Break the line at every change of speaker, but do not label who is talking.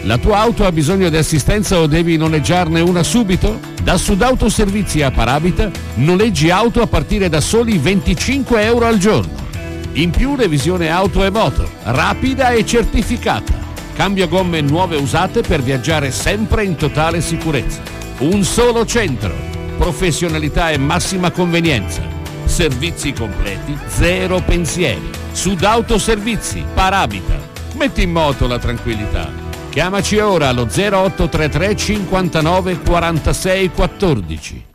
La tua auto ha bisogno di assistenza o devi noleggiarne una subito? Da Sudautoservizi a Paravita noleggi auto a partire da soli 25 euro al giorno. In più revisione auto e moto, rapida e certificata. Cambio gomme nuove usate per viaggiare sempre in totale sicurezza. Un solo centro, professionalità e massima convenienza. Servizi completi, zero pensieri. Sudautoservizi, Paravita. Metti in moto la tranquillità. Chiamaci ora allo 0833 59 46 14.